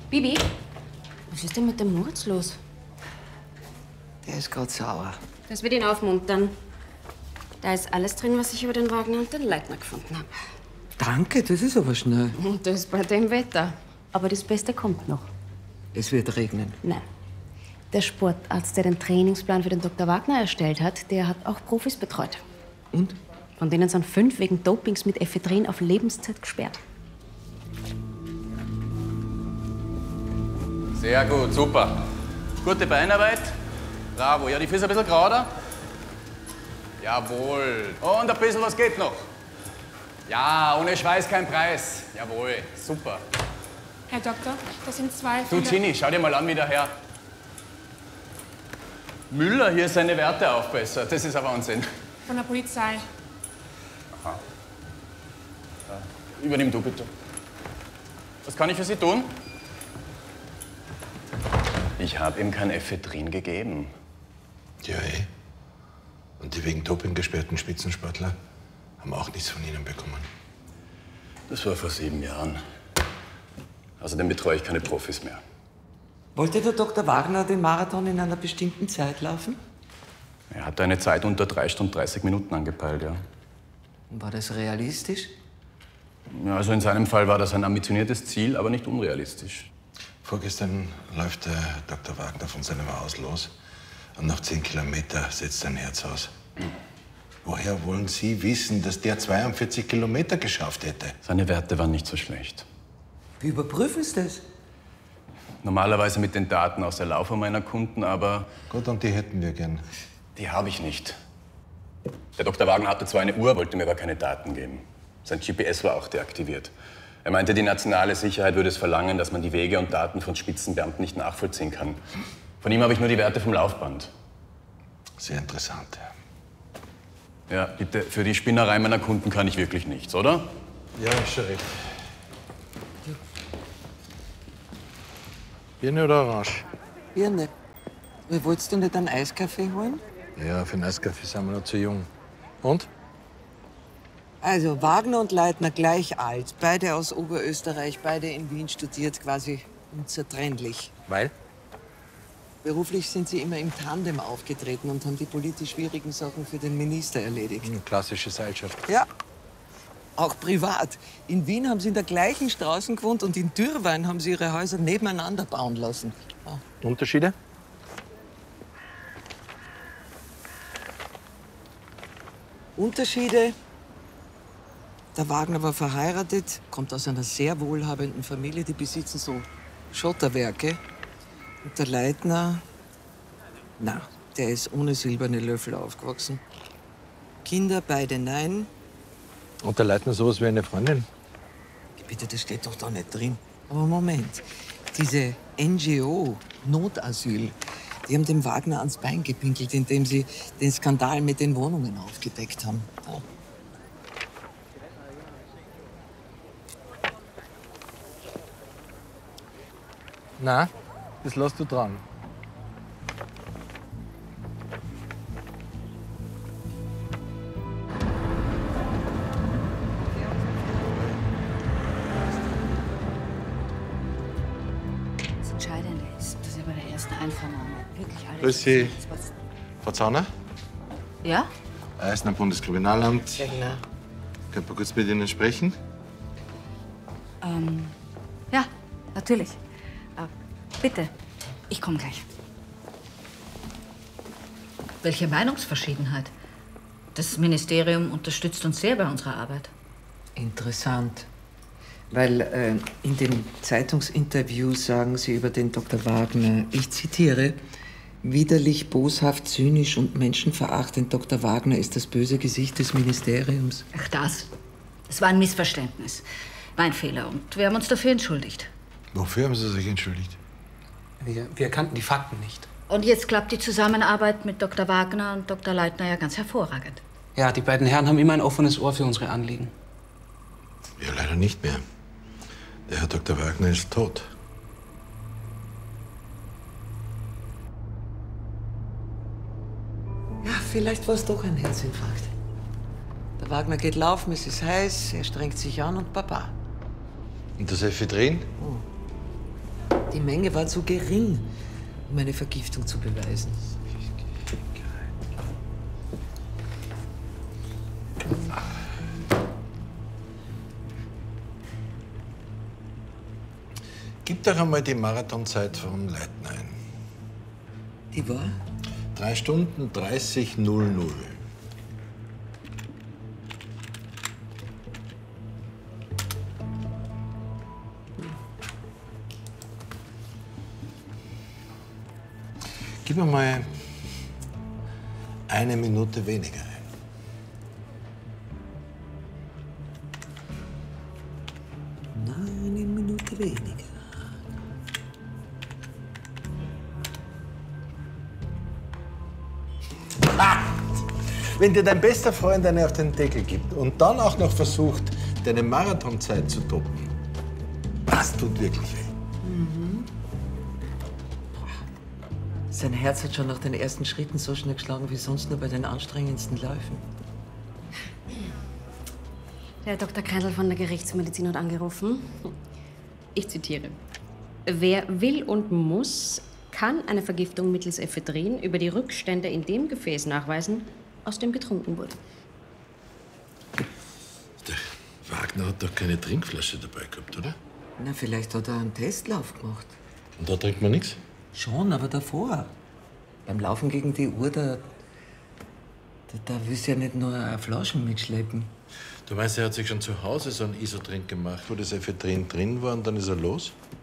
Bibi, was ist denn mit dem Moritz los? Der ist gerade sauer. Das wird ihn aufmuntern. Da ist alles drin, was ich über den Wagner und den Leitner gefunden habe. Danke, das ist aber schnell. Und das bei dem Wetter. Aber das Beste kommt noch. Es wird regnen. Nein. Der Sportarzt, der den Trainingsplan für den Dr. Wagner erstellt hat, der hat auch Profis betreut. Und? Von denen sind 5 wegen Dopings mit Ephedrin auf Lebenszeit gesperrt. Sehr gut, super. Gute Beinarbeit. Bravo. Ja, die Füße ein bisschen gerader. Jawohl. Und ein bisschen was geht noch. Ja, ohne Schweiß kein Preis. Jawohl, super. Herr Doktor, das sind 2 Du, Ginny, schau dir mal an, wie der Herr Müller hier seine Werte aufbessert. Das ist ein Wahnsinn. von der Polizei. Aha. Ja. Übernimm du bitte. Was kann ich für Sie tun? Ich habe ihm kein Ephedrin gegeben. Ja, eh. Und die wegen Doping gesperrten Spitzensportler haben auch nichts von Ihnen bekommen. Das war vor 7 Jahren. Außerdem betreue ich keine Profis mehr. Wollte der Dr. Wagner den Marathon in einer bestimmten Zeit laufen? Er hat eine Zeit unter 3 Stunden 30 Minuten angepeilt, ja. War das realistisch? Ja, also in seinem Fall war das ein ambitioniertes Ziel, aber nicht unrealistisch. Vorgestern läuft der Dr. Wagner von seinem Haus los und nach 10 Kilometer setzt sein Herz aus. Woher wollen Sie wissen, dass der 42 Kilometer geschafft hätte? Seine Werte waren nicht so schlecht. Wie überprüfen Sie das? Normalerweise mit den Daten aus der Laufer meiner Kunden, aber Gut, und die hätten wir gern. die habe ich nicht. Der Dr. Wagner hatte zwar eine Uhr, wollte mir aber keine Daten geben. Sein GPS war auch deaktiviert. Er meinte, die nationale Sicherheit würde es verlangen, dass man die Wege und Daten von Spitzenbeamten nicht nachvollziehen kann. Von ihm habe ich nur die Werte vom Laufband. Sehr interessant. Ja, bitte, für die Spinnerei meiner Kunden kann ich wirklich nichts, oder? Ja, ist schon recht. Birne oder Orange? Birne. Wolltest du nicht einen Eiskaffee holen? Ja, für einen Eiskaffee sind wir noch zu jung. Und? Also Wagner und Leitner gleich alt, beide aus Oberösterreich, beide in Wien studiert, quasi unzertrennlich. Weil? Beruflich sind sie immer im Tandem aufgetreten und haben die politisch schwierigen Sachen für den Minister erledigt. Klassische Seilschaft. Ja, auch privat. In Wien haben sie in der gleichen Straße gewohnt und in Dürrwein haben sie ihre Häuser nebeneinander bauen lassen. Unterschiede? Unterschiede? Der Wagner war verheiratet, kommt aus einer sehr wohlhabenden Familie, die besitzen so Schotterwerke. Und der Leitner, na, der ist ohne silberne Löffel aufgewachsen. Kinder, beide nein. Und der Leitner sowas wie eine Freundin? Bitte, das steht doch da nicht drin. Aber Moment, diese NGO, Notasyl, die haben dem Wagner ans Bein gepinkelt, indem sie den Skandal mit den Wohnungen aufgedeckt haben. Ja. Na, das lässt du dran. Das Entscheidende ist, dass er bei der ersten Einvernahme wirklich alles... Grüß Sie. gesagt hat, Frau Zauner? Ja? Eisener Bundeskriminalamt. Ja, genau. Könnte man kurz mit Ihnen sprechen? Ja, natürlich. Bitte, ich komme gleich. Welche Meinungsverschiedenheit? Das Ministerium unterstützt uns sehr bei unserer Arbeit. Interessant. Weil in dem Zeitungsinterview sagen Sie über den Dr. Wagner, ich zitiere, widerlich, boshaft, zynisch und menschenverachtend, Dr. Wagner ist das böse Gesicht des Ministeriums. Ach, das. Es war ein Missverständnis. Mein Fehler. Und wir haben uns dafür entschuldigt. Wofür haben Sie sich entschuldigt? Wir kannten die Fakten nicht. Und jetzt klappt die Zusammenarbeit mit Dr. Wagner und Dr. Leitner ja ganz hervorragend. Ja, die beiden Herren haben immer ein offenes Ohr für unsere Anliegen. Ja, leider nicht mehr. Der Herr Dr. Wagner ist tot. Ja, vielleicht war es doch ein Herzinfarkt. Der Wagner geht laufen, es ist heiß, er strengt sich an und Papa. Und das Ephedrin? Die Menge war zu gering, um eine Vergiftung zu beweisen. Gib doch einmal die Marathonzeit vom Leitner ein. Die war? 3 Stunden 30:00. Gib mir mal 1 Minute weniger ein. Eine Minute weniger. Wenn dir dein bester Freund eine auf den Deckel gibt und dann auch noch versucht, deine Marathonzeit zu toppen, das tut wirklich weh. Sein Herz hat schon nach den ersten Schritten so schnell geschlagen wie sonst nur bei den anstrengendsten Läufen. Der Dr. Kreindl von der Gerichtsmedizin hat angerufen. Ich zitiere. Wer will und muss, kann eine Vergiftung mittels Ephedrin über die Rückstände in dem Gefäß nachweisen, aus dem getrunken wurde. Der Wagner hat doch keine Trinkflasche dabei gehabt, oder? Na, vielleicht hat er einen Testlauf gemacht. Und da trinkt man nichts? Schon, aber davor. Beim Laufen gegen die Uhr, da willst du ja nicht nur eine Flasche mitschleppen. Du meinst, er hat sich schon zu Hause so einen Isotrink gemacht, wo das Ephedrin drin war und dann ist er los?